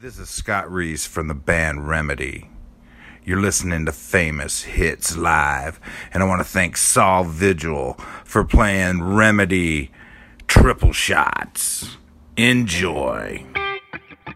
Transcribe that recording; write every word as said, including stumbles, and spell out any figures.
This is Scott Reese from the band Remedy. You're listening to Famous Hits Live, and I want to thank Saul Vigil for playing Remedy Triple Shots. Enjoy.